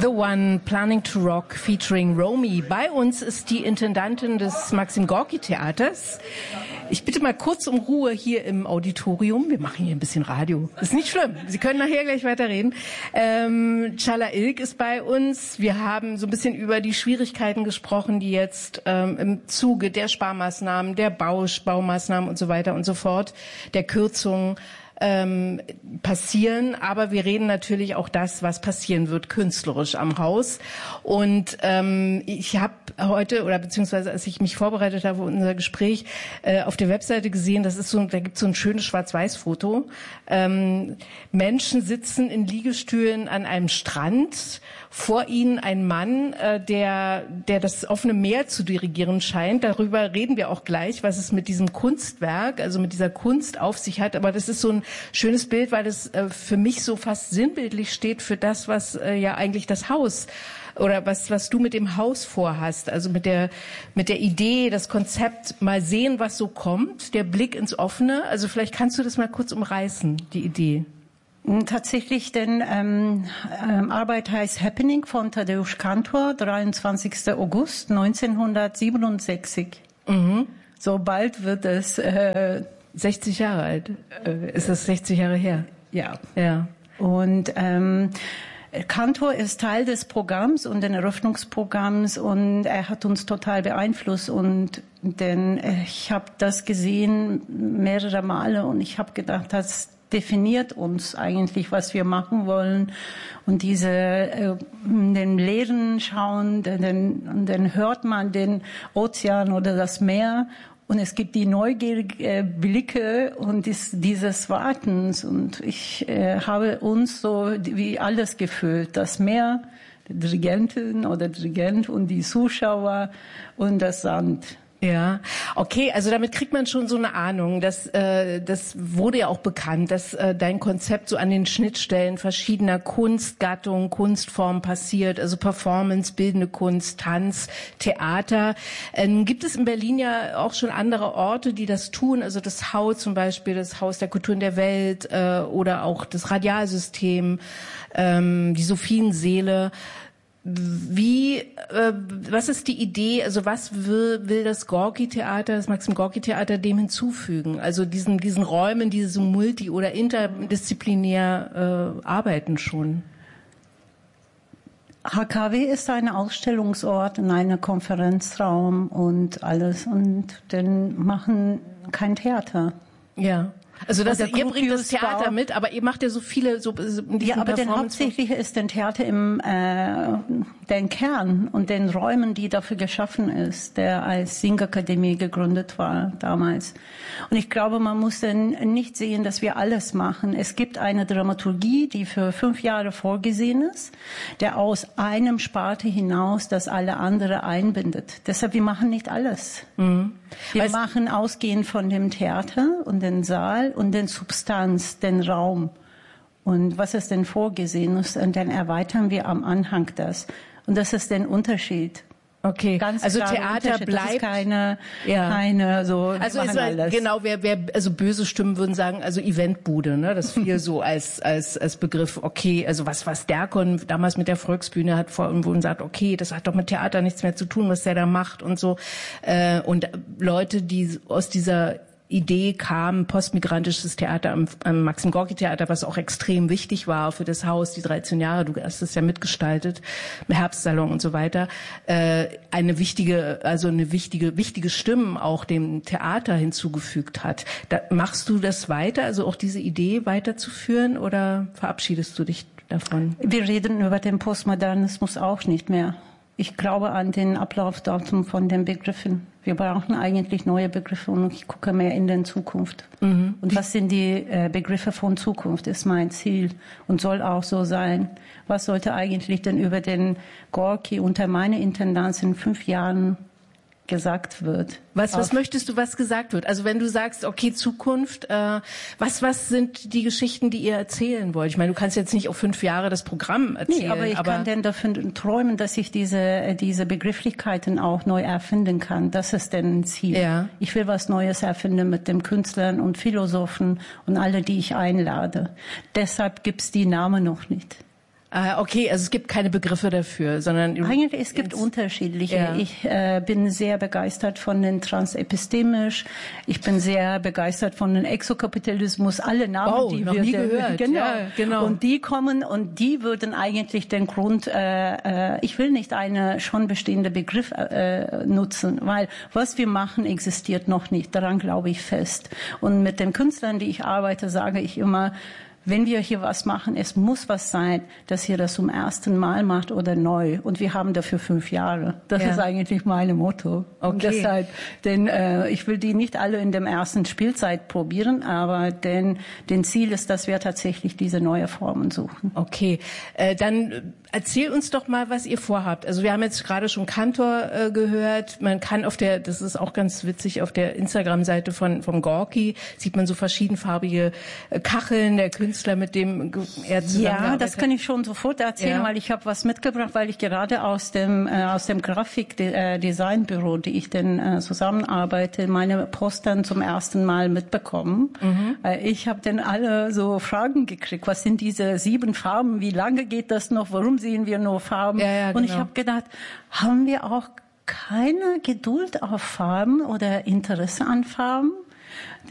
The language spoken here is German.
The One, Planning to Rock, featuring Romy. Bei uns ist die Intendantin des Maxim Gorki Theaters. Ich bitte mal kurz um Ruhe hier im Auditorium. Wir machen hier ein bisschen Radio. Ist nicht schlimm. Sie können nachher gleich weiterreden. Çağla Ilk ist bei uns. Wir haben so ein bisschen über die Schwierigkeiten gesprochen, die jetzt im Zuge der Sparmaßnahmen, der Baumaßnahmen und so weiter und so fort, der Kürzungen passieren, aber wir reden natürlich auch das, was passieren wird künstlerisch am Haus. Und ich habe heute, oder beziehungsweise als ich mich vorbereitet habe für unser Gespräch, auf der Webseite gesehen, da gibt es so ein schönes Schwarz-Weiß-Foto. Menschen sitzen in Liegestühlen an einem Strand, vor ihnen ein Mann, der das offene Meer zu dirigieren scheint. Darüber reden wir auch gleich, was es mit diesem Kunstwerk, also mit dieser Kunst auf sich hat. Aber das ist so ein schönes Bild, weil es für mich so fast sinnbildlich steht für das, was ja eigentlich das Haus oder was du mit dem Haus vorhast. Also mit der Idee, das Konzept, mal sehen, was so kommt, der Blick ins Offene. Also vielleicht kannst du das mal kurz umreißen, die Idee. Tatsächlich, denn Arbeit heißt Happening von Tadeusz Kantor, 23. August 1967. Mhm. So bald wird es 60 Jahre alt. Ist das 60 Jahre her? Ja. Ja. Und Kantor ist Teil des Programms und des Eröffnungsprogramms und er hat uns total beeinflusst denn ich habe das gesehen mehrere Male und ich habe gedacht, das definiert uns eigentlich, was wir machen wollen. Und den Leeren schauen, dann hört man den Ozean oder das Meer. Und es gibt die neugierigen Blicke und dieses Wartens. Und ich habe uns so wie alles gefühlt. Das Meer, die Dirigentin oder Dirigent und die Zuschauer und das Sand. Ja, okay, also damit kriegt man schon so eine Ahnung, das wurde ja auch bekannt, dass dein Konzept so an den Schnittstellen verschiedener Kunstgattungen, Kunstformen passiert, also Performance, bildende Kunst, Tanz, Theater. Gibt es in Berlin ja auch schon andere Orte, die das tun, also das Haus zum Beispiel, das Haus der Kulturen der Welt oder auch das Radialsystem, die Sophienseele. Was ist die Idee, also was will das Gorki-Theater, das Maxim-Gorki-Theater dem hinzufügen? Also diesen Räumen, die so multi- oder interdisziplinär arbeiten schon? HKW ist ein Ausstellungsort und ein Konferenzraum und alles und dann machen kein Theater. Ja. Also ihr bringt das Theater mit, aber ihr macht ja so viele ja, aber denn hauptsächlich ist ein Theater im den Kern und den Räumen, die dafür geschaffen ist, der als Singakademie gegründet war damals. Und ich glaube, man muss dann nicht sehen, dass wir alles machen. Es gibt eine Dramaturgie, die für 5 Jahre vorgesehen ist, der aus einem Sparte hinaus das alle andere einbindet. Deshalb, wir machen nicht alles. Mhm. Wir machen ausgehend von dem Theater und den Saal und den Substanz, den Raum. Und was ist denn vorgesehen ist, und dann erweitern wir am Anhang das. Und das ist der Unterschied. Okay, ganz also Theater bleibt keine so. Also genau, also böse Stimmen würden sagen, also Eventbude, ne, das fiel so als Begriff. Okay, also was Derkon damals mit der Volksbühne hat und sagt, okay, das hat doch mit Theater nichts mehr zu tun, was der da macht und so. Und Leute, die aus dieser Idee kam, postmigrantisches Theater am Maxim-Gorki-Theater, was auch extrem wichtig war für das Haus, die 13 Jahre, du hast es ja mitgestaltet, im Herbstsalon und so weiter, eine wichtige Stimmen auch dem Theater hinzugefügt hat. Machst du das weiter, also auch diese Idee weiterzuführen oder verabschiedest du dich davon? Wir reden über den Postmodernismus auch nicht mehr. Ich glaube an den Ablaufdatum von den Begriffen. Wir brauchen eigentlich neue Begriffe und ich gucke mehr in die Zukunft. Mhm. Und was sind die Begriffe von Zukunft, ist mein Ziel und soll auch so sein. Was sollte eigentlich denn über den Gorki unter meiner Intendanz in 5 Jahren gesagt wird? Was möchtest du, was gesagt wird? Also wenn du sagst, okay, Zukunft, was sind die Geschichten, die ihr erzählen wollt? Ich meine, du kannst jetzt nicht auf 5 Jahre das Programm erzählen. Nee, aber ich kann denn davon träumen, dass ich diese Begrifflichkeiten auch neu erfinden kann. Das ist denn ein Ziel. Ja. Ich will was Neues erfinden mit den Künstlern und Philosophen und alle, die ich einlade. Deshalb gibt's die Namen noch nicht. Okay, also es gibt keine Begriffe dafür, sondern eigentlich es gibt unterschiedliche. Ja. Ich bin sehr begeistert von den Transepistemisch. Ich bin sehr begeistert von den Exokapitalismus. Alle Namen, die noch wir nie gehört. Genau. Ja, genau. Und die kommen und die würden eigentlich den Grund. Ich will nicht eine schon bestehende Begriff nutzen, weil was wir machen existiert noch nicht. Daran glaube ich fest. Und mit den Künstlern, die ich arbeite, sage ich immer, wenn wir hier was machen, es muss was sein, dass ihr das zum ersten Mal macht oder neu. Und wir haben dafür 5 Jahre. Das ist eigentlich mein Motto. Okay. Und deshalb, denn ich will die nicht alle in der ersten Spielzeit probieren, aber den Ziel ist, dass wir tatsächlich diese neue Formen suchen. Okay, dann erzähl uns doch mal, was ihr vorhabt. Also wir haben jetzt gerade schon Kantor gehört. Man kann das ist auch ganz witzig, auf der Instagram-Seite von Gorki sieht man so verschiedenfarbige Kacheln, der Künstler, mit dem er zusammengearbeitet hat. Ja, das kann ich schon sofort erzählen, weil ich habe was mitgebracht, weil ich gerade aus dem Grafikdesignbüro, die ich denn zusammenarbeite, meine Postern zum ersten Mal mitbekommen. Ich habe dann alle so Fragen gekriegt. Was sind diese 7 Farben? Wie lange geht das noch? Warum sehen wir nur Farben? Ja, genau. Und ich habe gedacht, haben wir auch keine Geduld auf Farben oder Interesse an Farben?